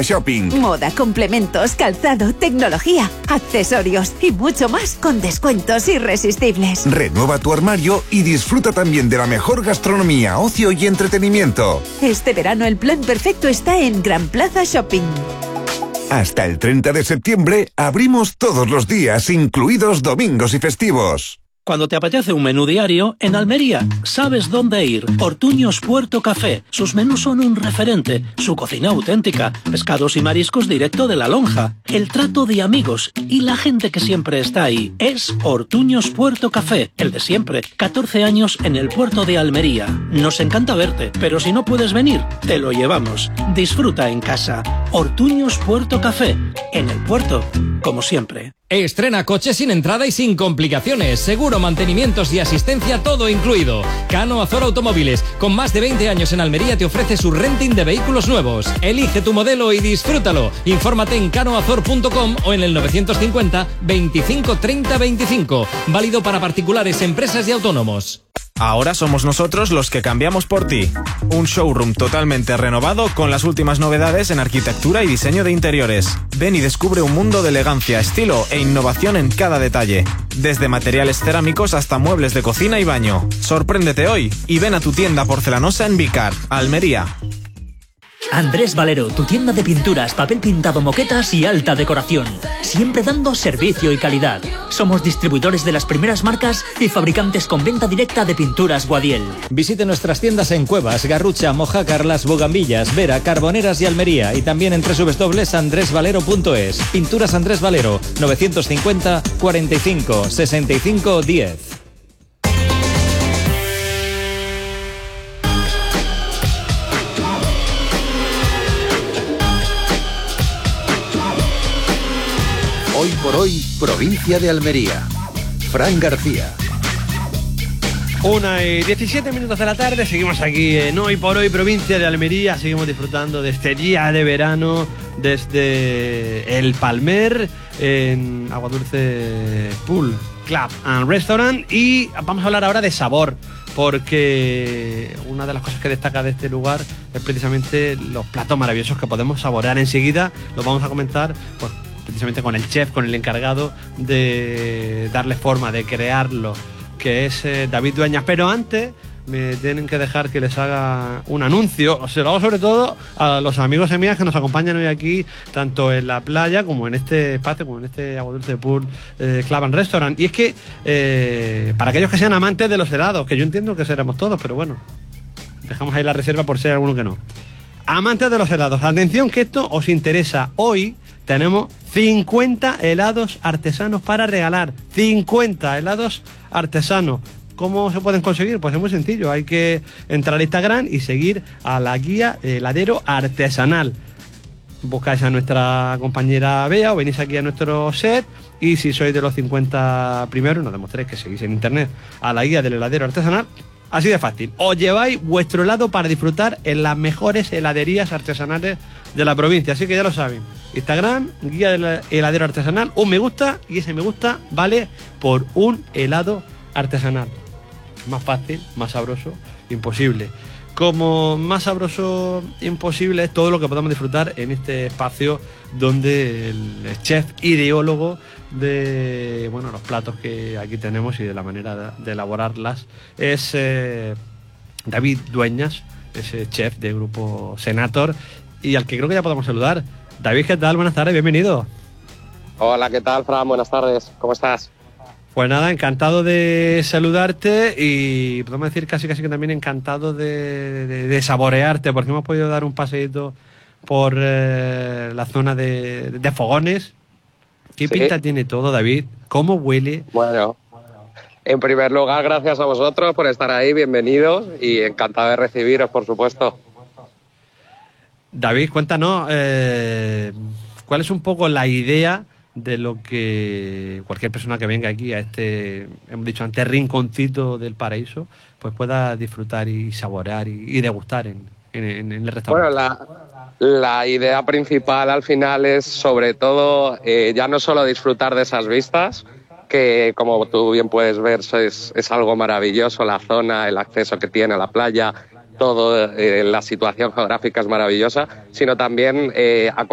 Shopping. Moda, complementos, calzado, tecnología, accesorios y mucho más con descuentos irresistibles. Renueva tu armario y disfruta también de la mejor gastronomía, ocio y entretenimiento. Este verano el plan perfecto está en Gran Plaza Shopping. Hasta el 30 de septiembre abrimos todos los días, incluidos domingos y festivos. Cuando te apetece un menú diario, en Almería sabes dónde ir. Ortuños Puerto Café. Sus menús son un referente. Su cocina auténtica. Pescados y mariscos directo de la lonja. El trato de amigos y la gente que siempre está ahí. Es Ortuños Puerto Café. El de siempre. 14 años en el puerto de Almería. Nos encanta verte, pero si no puedes venir, te lo llevamos. Disfruta en casa. Ortuños Puerto Café. En el puerto, como siempre. Estrena coche sin entrada y sin complicaciones. Seguro, mantenimientos y asistencia todo incluido. Cano Azor Automóviles, con más de 20 años en Almería, te ofrece su renting de vehículos nuevos. Elige tu modelo y disfrútalo. Infórmate en canoazor.com o en el 950 25 30 25. Válido para particulares, empresas y autónomos. Ahora somos nosotros los que cambiamos por ti. Un showroom totalmente renovado con las últimas novedades en arquitectura y diseño de interiores. Ven y descubre un mundo de elegancia, estilo e innovación en cada detalle. Desde materiales cerámicos hasta muebles de cocina y baño. Sorpréndete hoy y ven a tu tienda porcelanosa en Vicar, Almería. Andrés Valero, tu tienda de pinturas, papel pintado, moquetas y alta decoración. Siempre dando servicio y calidad. Somos distribuidores de las primeras marcas y fabricantes con venta directa de pinturas Guadiel. Visite nuestras tiendas en Cuevas, Garrucha, Mojácar, Las Bogambillas, Vera, Carboneras y Almería. Y también en www.andresvalero.es. Pinturas Andrés Valero, 950 45 65 10. Hoy por hoy, provincia de Almería. Fran García. 1:17 de la tarde, seguimos aquí en Hoy por Hoy, provincia de Almería. Seguimos disfrutando de este día de verano desde El Palmer, en Aguadulce Pool Club and Restaurant. Y vamos a hablar ahora de sabor, porque una de las cosas que destaca de este lugar es precisamente los platos maravillosos que podemos saborear enseguida. Los vamos a comentar pues precisamente con el chef, con el encargado de darle forma, de crearlo, que es David Dueñas. Pero antes me tienen que dejar que les haga un anuncio. Se lo hago sobre todo a los amigos y amigas que nos acompañan hoy aquí, tanto en la playa como en este espacio, como en este Aguadulce Pool Club and Restaurant. Y es que para aquellos que sean amantes de los helados, que yo entiendo que seremos todos, pero bueno, dejamos ahí la reserva por si hay alguno que no. Amantes de los helados, atención que esto os interesa. Hoy tenemos 50 helados artesanos para regalar. 50 helados artesanos. ¿Cómo se pueden conseguir? Pues es muy sencillo. Hay que entrar a Instagram y seguir a la guía Heladero Artesanal. Buscáis a nuestra compañera Bea o venís aquí a nuestro set, y si sois de los 50 primeros, nos demostréis que seguís en internet a la guía del Heladero Artesanal. Así de fácil. Os lleváis vuestro helado para disfrutar en las mejores heladerías artesanales de la provincia. Así que ya lo saben. Instagram, guía del Heladero Artesanal, un me gusta, y ese me gusta vale por un helado artesanal. Más fácil, más sabroso, imposible. Como más sabroso imposible es todo lo que podemos disfrutar en este espacio donde el chef ideólogo de los platos que aquí tenemos y de la manera de elaborarlas es David Dueñas, ese chef de Grupo Senator, y al que creo que ya podemos saludar. David, ¿qué tal? Buenas tardes, bienvenido. Hola, ¿qué tal, Fran? Buenas tardes, ¿cómo estás? Pues nada, encantado de saludarte y podemos decir casi que también encantado de saborearte, porque hemos podido dar un paseíto por la zona de fogones. ¿Qué pinta tiene todo, David? ¿Cómo huele? Bueno, en primer lugar, gracias a vosotros por estar ahí, bienvenidos, y encantado de recibiros, por supuesto. David, cuéntanos, ¿cuál es un poco la idea de lo que cualquier persona que venga aquí a este, hemos dicho antes, rinconcito del paraíso, pues pueda disfrutar y saborear y degustar en el restaurante? Bueno, la idea principal al final es sobre todo ya no solo disfrutar de esas vistas, que como tú bien puedes ver es algo maravilloso, la zona, el acceso que tiene a la playa, todo, la situación geográfica es maravillosa, sino también